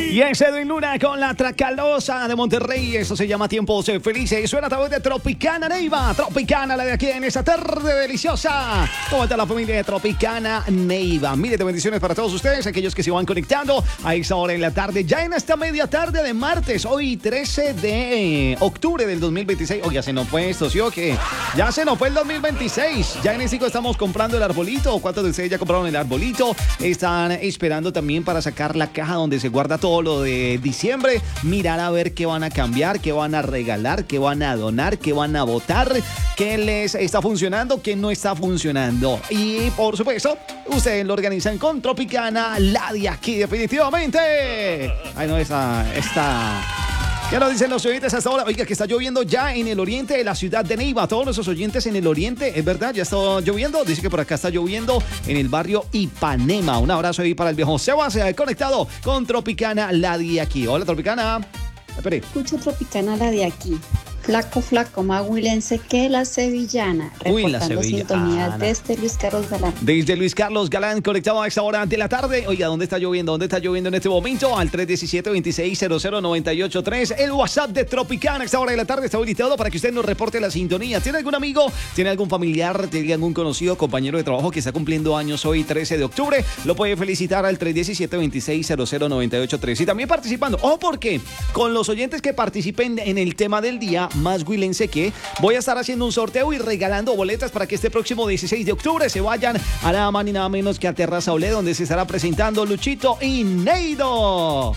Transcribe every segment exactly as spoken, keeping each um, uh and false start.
Y es Edwin Luna con la Tracalosa de Monterrey. Eso se llama Tiempos Felices. Suena a través de Tropicana Neiva. Tropicana, la de aquí en esta tarde deliciosa. ¿Cómo está la familia de Tropicana Neiva? Miles de bendiciones para todos ustedes, aquellos que se van conectando a esta hora en la tarde. Ya en esta media tarde de martes, hoy trece de octubre del dos mil veintiséis. Oye, ya se nos fue esto, ¿sí o qué? Ya se nos fue el dos mil veintiséis. Ya en México estamos comprando el arbolito. ¿Cuántos de ustedes ya compraron el arbolito? Están esperando también para sacar la caja donde se guarda todo lo de diciembre, mirar a ver qué van a cambiar, qué van a regalar, qué van a donar, qué van a votar, qué les está funcionando, qué no está funcionando. Y por supuesto, ustedes lo organizan con Tropicana, la de aquí definitivamente. Ay, no, esta... esta... ¿Qué nos dicen los oyentes hasta ahora? Oiga, que está lloviendo ya en el oriente de la ciudad de Neiva. Todos nuestros oyentes en el oriente, ¿es verdad? ¿Ya está lloviendo? Dice que por acá está lloviendo en el barrio Ipanema. Un abrazo ahí para el viejo Sebas, eh, conectado con Tropicana, la de aquí. Hola, Tropicana. Espere. Escucho Tropicana, la de aquí. Flaco, flaco, más huilense que la sevillana. Uy, la Reportando sintonía sevillana. desde Luis Carlos Galán. Desde Luis Carlos Galán, conectado a esta hora de la tarde. Oiga, ¿dónde está lloviendo? ¿Dónde está lloviendo en este momento? Al tres diecisiete, veintiséis cero cero, noventa y ocho tres. El WhatsApp de Tropicana a esta hora de la tarde está habilitado para que usted nos reporte la sintonía. ¿Tiene algún amigo? ¿Tiene algún familiar? ¿Tiene algún conocido, compañero de trabajo que está cumpliendo años hoy, trece de octubre? Lo puede felicitar al tres diecisiete, veintiséis cero cero, noventa y ocho tres. Y también participando. ¿O por qué? Con los oyentes que participen en el tema del día, más huilense que voy a estar haciendo un sorteo y regalando boletas para que este próximo dieciséis de octubre se vayan a nada más ni nada menos que a Terraza Olé, donde se estará presentando Luchito y Neido.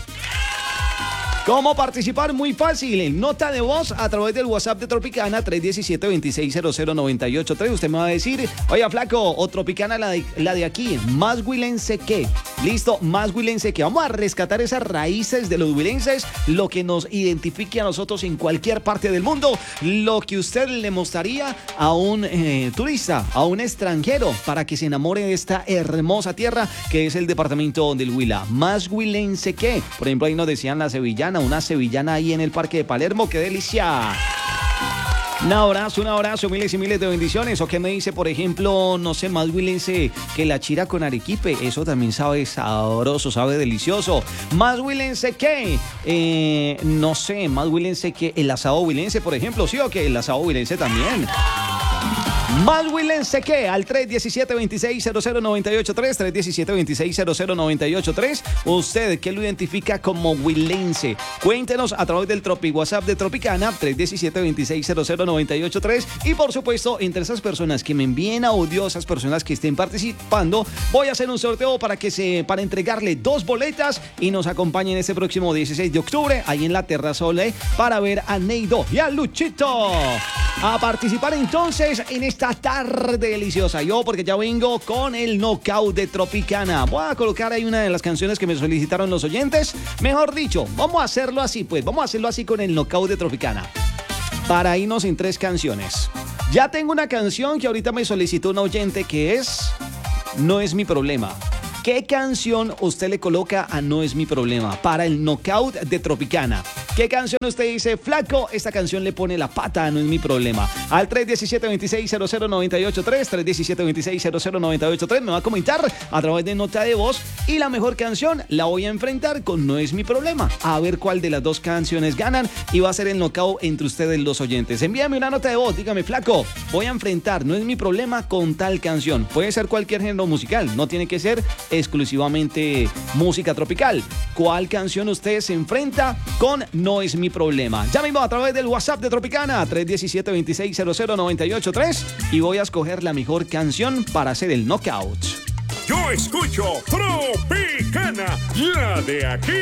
¿Cómo participar? Muy fácil. Nota de voz a través del WhatsApp de Tropicana, tres diecisiete, veintiséis cero cero, noventa y ocho tres. Usted me va a decir, oye, flaco, o Tropicana, la de, la de aquí, más huilense que. Listo, más huilense que. Vamos a rescatar esas raíces de los huilenses, lo que nos identifique a nosotros en cualquier parte del mundo, lo que usted le mostraría a un eh, turista, a un extranjero, para que se enamore de esta hermosa tierra que es el departamento del Huila. Más huilense que. Por ejemplo, ahí nos decían la sevillana. Una sevillana ahí en el Parque de Palermo, ¡qué delicia! Un abrazo, un abrazo, miles y miles de bendiciones. O que me dice, por ejemplo, no sé, más huilense que la chira con arequipe. Eso también sabe sabroso, sabe delicioso. Más huilense que, eh, no sé, más huilense que el asado huilense, por ejemplo. Sí, o que el asado huilense también. Más huilense que al tres diecisiete, veintiséis cero cero, noventa y ocho tres, tres diecisiete, veintiséis cero cero, noventa y ocho tres. Usted, ¿qué lo identifica como huilense? Cuéntenos a través del Tropi WhatsApp de Tropicana, tres diecisiete, veintiséis cero cero, noventa y ocho tres. Y por supuesto, entre esas personas que me envíen audio, esas personas que estén participando, voy a hacer un sorteo para que se, para entregarle dos boletas y nos acompañen este próximo dieciséis de octubre, ahí en la Terraza Olé, para ver a Neido y a Luchito. A participar entonces en esta tarde deliciosa. Yo, porque ya vengo con el knockout de Tropicana. Voy a colocar ahí una de las canciones que me solicitaron los oyentes. Mejor dicho, vamos a hacerlo así, pues. Vamos a hacerlo así con el knockout de Tropicana. Para irnos en tres canciones. Ya tengo una canción que ahorita me solicitó un oyente que es No es mi problema. ¿Qué canción usted le coloca a No es mi problema para el knockout de Tropicana? ¿Qué canción usted dice, flaco, esta canción le pone la pata a No es mi problema? Al tres diecisiete, veintiséis cero cero, noventa y ocho tres, tres diecisiete, veintiséis cero cero, noventa y ocho tres. Me va a comentar a través de nota de voz y la mejor canción la voy a enfrentar con No es mi problema. A ver cuál de las dos canciones ganan y va a ser el knockout entre ustedes los oyentes. Envíame una nota de voz, dígame, flaco, voy a enfrentar No es mi problema con tal canción. Puede ser cualquier género musical, no tiene que ser exclusivamente música tropical. ¿Cuál canción usted se enfrenta con No es mi problema? Ya mismo a través del WhatsApp de Tropicana, tres diecisiete, veintiséis cero cero, noventa y ocho tres, y voy a escoger la mejor canción para hacer el knockout. Yo escucho Tropicana, la de aquí.